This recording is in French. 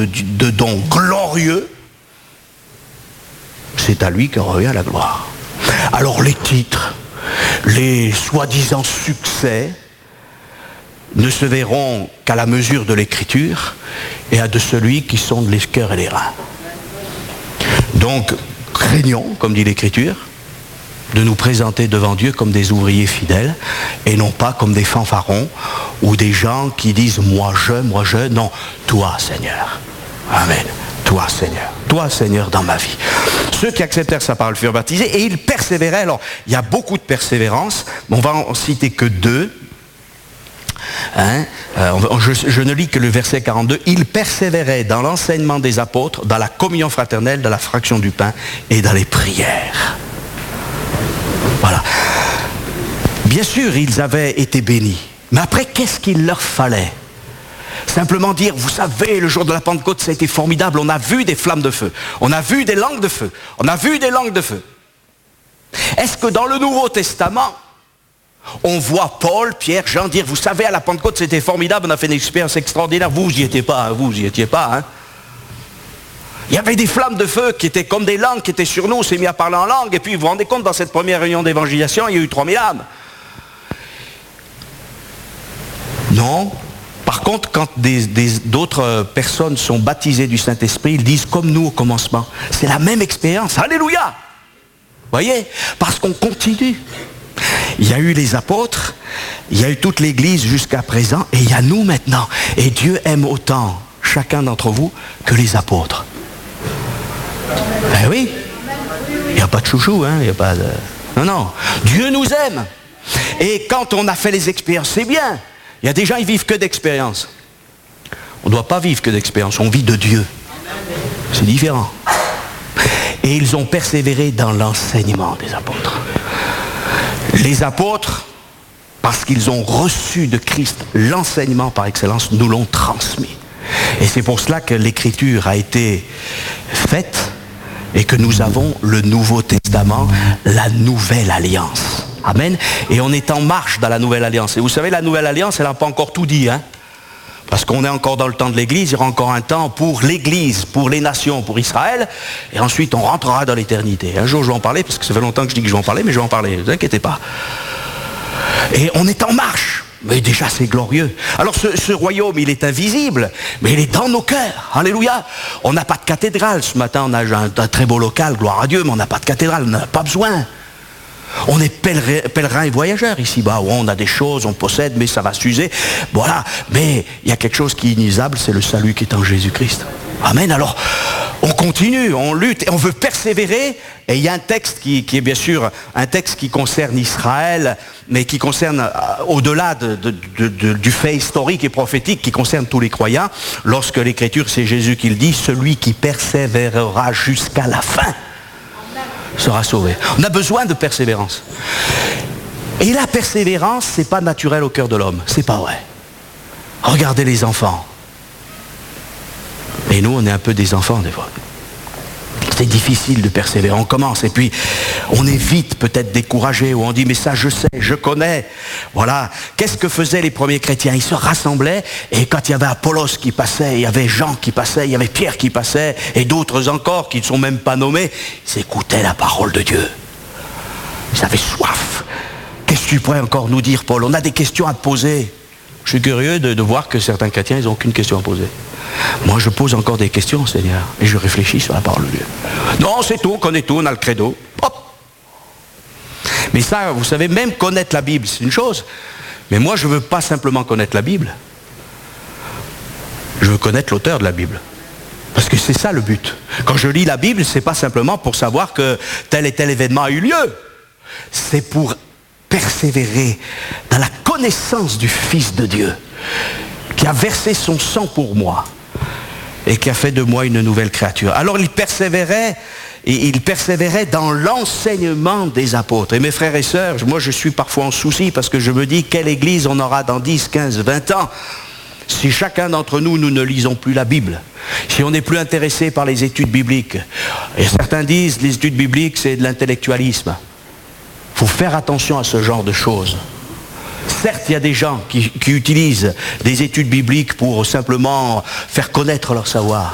de dons glorieux, c'est à lui que revient la gloire. Alors les titres, les soi-disant succès, ne se verront qu'à la mesure de l'écriture et à de celui qui sonde les cœurs et les reins. Donc, craignons, comme dit l'écriture, de nous présenter devant Dieu comme des ouvriers fidèles et non pas comme des fanfarons ou des gens qui disent moi je, non, toi Seigneur. Amen. Toi Seigneur dans ma vie. Ceux qui acceptèrent sa parole furent baptisés et ils persévéraient. Alors, il y a beaucoup de persévérance, mais on va en citer que deux. Je ne lis que le verset 42. Ils persévéraient dans l'enseignement des apôtres, dans la communion fraternelle, dans la fraction du pain et dans les prières. Voilà. Bien sûr, ils avaient été bénis. Mais après, qu'est-ce qu'il leur fallait ? Simplement dire, vous savez, le jour de la Pentecôte, ça a été formidable. On a vu des flammes de feu. On a vu des langues de feu. On a vu des langues de feu. Est-ce que dans le Nouveau Testament, on voit Paul, Pierre, Jean dire, vous savez, à la Pentecôte, c'était formidable, on a fait une expérience extraordinaire. Vous n'y étiez pas, hein. Il y avait des flammes de feu qui étaient comme des langues qui étaient sur nous, on s'est mis à parler en langue, et puis vous vous rendez compte, dans cette première réunion d'évangélisation, il y a eu 3000 âmes. Non. Par contre, quand d'autres personnes sont baptisées du Saint-Esprit, ils disent comme nous au commencement. C'est la même expérience. Alléluia. Voyez, parce qu'on continue. Il y a eu les apôtres, il y a eu toute l'Église jusqu'à présent, et il y a nous maintenant. Et Dieu aime autant chacun d'entre vous que les apôtres. Ben oui, il n'y a pas de chouchou, hein, il n'y a pas de... Non, Dieu nous aime. Et quand on a fait les expériences, c'est bien. Il y a des gens, ils vivent que d'expériences. On ne doit pas vivre que d'expériences, on vit de Dieu. C'est différent. Et ils ont persévéré dans l'enseignement des apôtres. Les apôtres, parce qu'ils ont reçu de Christ l'enseignement par excellence, nous l'ont transmis. Et c'est pour cela que l'écriture a été faite et que nous avons le Nouveau Testament, la Nouvelle Alliance. Amen. Et on est en marche dans la Nouvelle Alliance. Et vous savez, la Nouvelle Alliance, elle n'a pas encore tout dit, hein. Parce qu'on est encore dans le temps de l'Église, il y aura encore un temps pour l'Église, pour les nations, pour Israël, et ensuite on rentrera dans l'éternité. Un jour je vais en parler, parce que ça fait longtemps que je dis que je vais en parler, mais je vais en parler, ne vous inquiétez pas. Et on est en marche, mais déjà c'est glorieux. Alors ce royaume, il est invisible, mais il est dans nos cœurs, alléluia. On n'a pas de cathédrale, ce matin on a un très beau local, gloire à Dieu, mais on n'a pas de cathédrale, on n'en a pas besoin. On est pèlerins et voyageurs ici-bas, où on a des choses, on possède, mais ça va s'user. Voilà, mais il y a quelque chose qui est inépuisable, c'est le salut qui est en Jésus-Christ. Amen. Alors, on continue, on lutte, et on veut persévérer. Et il y a un texte qui est bien sûr un texte qui concerne Israël, mais qui concerne au-delà du fait historique et prophétique, qui concerne tous les croyants. Lorsque l'Écriture, c'est Jésus qui le dit, celui qui persévérera jusqu'à la fin sera sauvé. On a besoin de persévérance. Et la persévérance, c'est pas naturel au cœur de l'homme. C'est pas vrai. Regardez les enfants. Et nous, on est un peu des enfants des fois. C'est difficile de persévérer. On commence et puis on est vite peut-être découragé ou on dit mais ça je sais, je connais. Voilà. Qu'est-ce que faisaient les premiers chrétiens ? Ils se rassemblaient et quand il y avait Apollos qui passait, il y avait Jean qui passait, il y avait Pierre qui passait et d'autres encore qui ne sont même pas nommés, ils écoutaient la parole de Dieu. Ils avaient soif. Qu'est-ce que tu pourrais encore nous dire, Paul ? On a des questions à te poser. Je suis curieux de voir que certains chrétiens, ils n'ont aucune question à poser. Moi, je pose encore des questions, Seigneur, et je réfléchis sur la parole de Dieu. Non, c'est tout, on connaît tout, on a le credo. Hop. Mais ça, vous savez, même connaître la Bible, c'est une chose. Mais moi, je ne veux pas simplement connaître la Bible. Je veux connaître l'auteur de la Bible. Parce que c'est ça le but. Quand je lis la Bible, ce n'est pas simplement pour savoir que tel et tel événement a eu lieu. C'est pour persévérer dans la connaissance du Fils de Dieu, qui a versé son sang pour moi et qui a fait de moi une nouvelle créature. Alors il persévérait dans l'enseignement des apôtres. Et mes frères et sœurs, moi je suis parfois en souci parce que je me dis quelle église on aura dans 10, 15, 20 ans si chacun d'entre nous, nous ne lisons plus la Bible, si on n'est plus intéressé par les études bibliques. Et certains disent les études bibliques c'est de l'intellectualisme. Il faut faire attention à ce genre de choses. Certes, il y a des gens qui utilisent des études bibliques pour simplement faire connaître leur savoir.